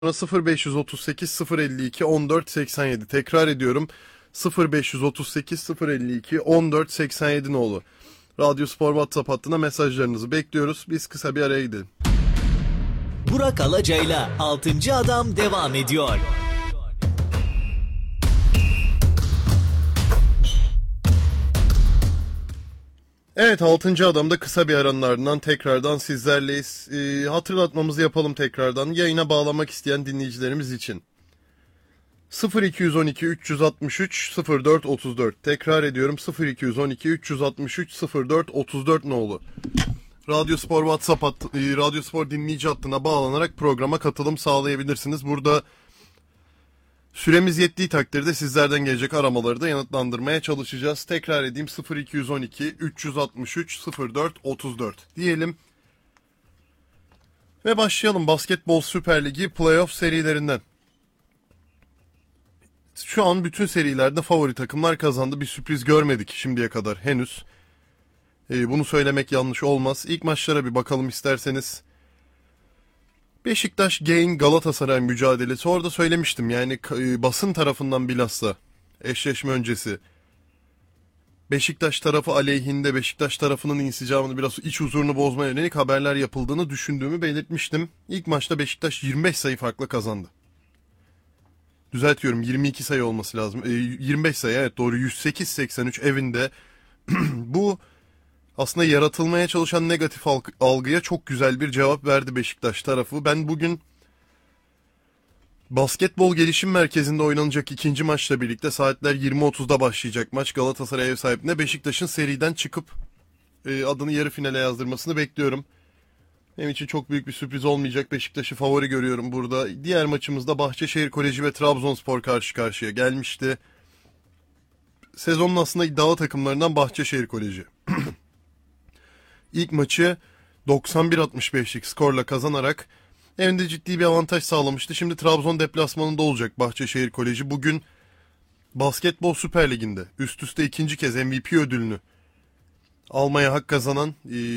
0538 052 14 87. Tekrar ediyorum. 0538 052 14 87 nolu. Radyo Spor WhatsApp hattına mesajlarınızı bekliyoruz. Biz kısa bir araya gidelim. Burak Alacay'la 6. Adam devam ediyor. Evet, 6. adamda kısa bir aranın ardından tekrardan sizlerleyiz. Hatırlatmamızı yapalım tekrardan. Yayına bağlamak isteyen dinleyicilerimiz için. 0212 363 04 34. Tekrar ediyorum, 0212 363 04 34 nolu. Radyo Spor WhatsApp Radyo Spor dinleyici hattına bağlanarak programa katılım sağlayabilirsiniz. Burada süremiz yettiği takdirde sizlerden gelecek aramaları da yanıtlandırmaya çalışacağız. Tekrar edeyim, 0212 363 04 34 diyelim. Ve başlayalım Basketbol Süper Ligi playoff serilerinden. Şu an bütün serilerde favori takımlar kazandı. Bir sürpriz görmedik şimdiye kadar henüz. Bunu söylemek yanlış olmaz. İlk maçlara bir bakalım isterseniz. Beşiktaş Gain Galatasaray mücadelesi, orada söylemiştim yani basın tarafından bilhassa eşleşme öncesi Beşiktaş tarafı aleyhinde, Beşiktaş tarafının insicamını, biraz iç huzurunu bozmaya yönelik haberler yapıldığını düşündüğümü belirtmiştim. İlk maçta Beşiktaş 25 sayı farkla kazandı. Düzeltiyorum, 22 sayı olması lazım. 25 sayı, evet doğru, 108-83 evinde. Bu aslında yaratılmaya çalışan negatif algıya çok güzel bir cevap verdi Beşiktaş tarafı. Ben bugün Basketbol Gelişim Merkezi'nde oynanacak ikinci maçla birlikte saatler 20.30'da başlayacak maç. Galatasaray ev sahipliğinde Beşiktaş'ın seriden çıkıp adını yarı finale yazdırmasını bekliyorum. Benim için çok büyük bir sürpriz olmayacak. Beşiktaş'ı favori görüyorum burada. Diğer maçımızda Bahçeşehir Koleji ve Trabzonspor karşı karşıya gelmişti. Sezonun aslında iddialı takımlarından Bahçeşehir Koleji. İlk maçı 91-65'lik skorla kazanarak evinde ciddi bir avantaj sağlamıştı. Şimdi Trabzon deplasmanında olacak Bahçeşehir Koleji. Bugün Basketbol Süper Ligi'nde üst üste ikinci kez MVP ödülünü almaya hak kazanan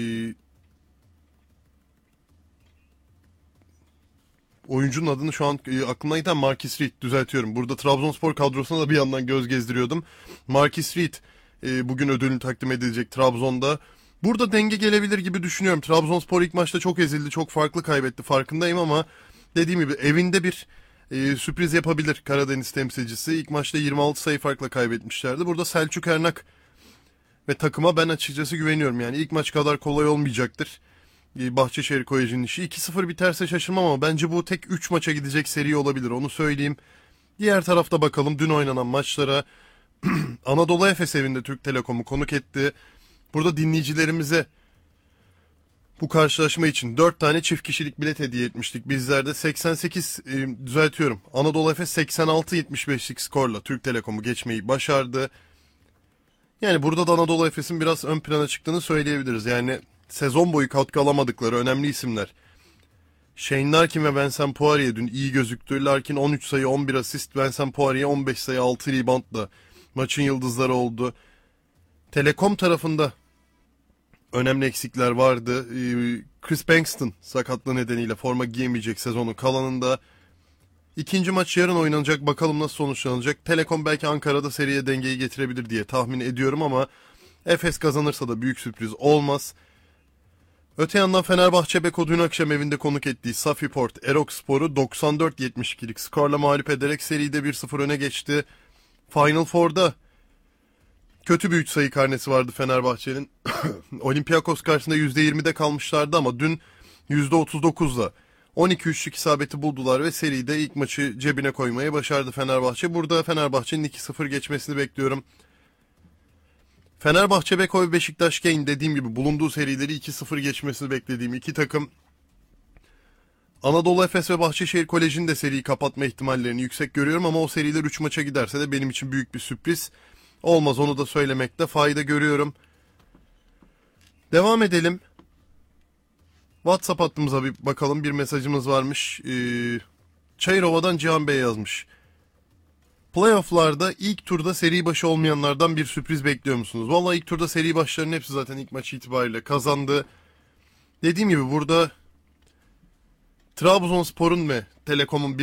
oyuncunun adını şu an aklıma giden Marcus Reed, düzeltiyorum. Burada Trabzonspor kadrosuna da bir yandan göz gezdiriyordum. Marcus Reed bugün ödülünü takdim edilecek Trabzon'da. Burada denge gelebilir gibi düşünüyorum. Trabzonspor ilk maçta çok ezildi, çok farklı kaybetti, farkındayım ama dediğim gibi evinde bir sürpriz yapabilir Karadeniz temsilcisi. İlk maçta 26 sayı farkla kaybetmişlerdi. Burada Selçuk Ernak ve takıma ben açıkçası güveniyorum. Yani ilk maç kadar kolay olmayacaktır Bahçeşehir Koleji'nin işi. 2-0 biterse şaşırmam ama bence bu tek 3 maça gidecek seri olabilir, onu söyleyeyim. Diğer tarafta bakalım dün oynanan maçlara. Anadolu Efes evinde Türk Telekom'u konuk etti. Burada dinleyicilerimize bu karşılaşma için 4 tane çift kişilik bilet hediye etmiştik. Bizler de 88, düzeltiyorum, Anadolu Efes 86-75'lik skorla Türk Telekom'u geçmeyi başardı. Yani burada da Anadolu Efes'in biraz ön plana çıktığını söyleyebiliriz. Yani sezon boyu katkı alamadıkları önemli isimler Shane Larkin ve Vincent Poirier dün iyi gözüktü. Larkin 13 sayı 11 asist, Vincent Poirier 15 sayı 6 reboundla maçın yıldızları oldu. Telekom tarafında önemli eksikler vardı. Chris Bankston sakatlığı nedeniyle forma giyemeyecek sezonun kalanında. İkinci maç yarın oynanacak, bakalım nasıl sonuçlanacak. Telekom belki Ankara'da seriye dengeyi getirebilir diye tahmin ediyorum ama Efes kazanırsa da büyük sürpriz olmaz. Öte yandan Fenerbahçe Beko dün akşam evinde konuk ettiği Safiport Erokspor'u 94-72'lik skorla mağlup ederek seride 1-0 öne geçti. Final Four'da kötü bir 3 sayı karnesi vardı Fenerbahçe'nin. Olympiakos karşısında %20'de kalmışlardı ama dün %39'la 12 üçlük isabeti buldular ve seride ilk maçı cebine koymayı başardı Fenerbahçe. Burada Fenerbahçe'nin 2-0 geçmesini bekliyorum. Fenerbahçe, Beko ve Beşiktaş Gain, dediğim gibi bulunduğu serileri 2-0 geçmesini beklediğim iki takım. Anadolu Efes ve Bahçeşehir Koleji'nin de seriyi kapatma ihtimallerini yüksek görüyorum ama o seriler 3 maça giderse de benim için büyük bir sürpriz olmaz, onu da söylemekte fayda görüyorum. Devam edelim. WhatsApp hattımıza bir bakalım, bir mesajımız varmış. Çayırova'dan Cihan Bey yazmış. Playoff'larda ilk turda seri başı olmayanlardan bir sürpriz bekliyor musunuz? Vallahi ilk turda seri başlarının hepsi zaten ilk maç itibariyle kazandı. Dediğim gibi burada Trabzonspor'un ve Telekom'un